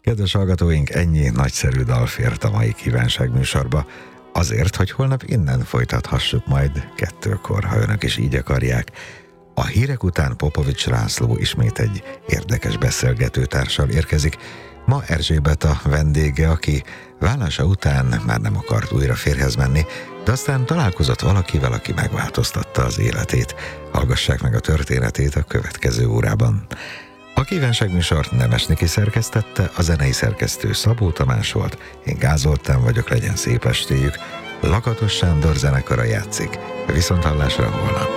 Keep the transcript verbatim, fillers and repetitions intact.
Kedves hallgatóink, ennyi nagyszerű dal fért a mai kívánság műsorba, azért, hogy holnap innen folytathassuk majd kettőkor, ha önök is így akarják. A hírek után Popovics László ismét egy érdekes beszélgetőtársal érkezik. Ma Erzsébet a vendége, aki vállása után már nem akart újra férjhez menni, de aztán találkozott valakivel, aki megváltoztatta az életét. Hallgassák meg a történetét a következő órában. A kívánságműsort Nemes Niki szerkesztette, a zenei szerkesztő Szabó Tamás volt, én Gázoltán vagyok, legyen szép estéjük. Lakatos Sándor zenekara játszik. Viszonthallásra holnap.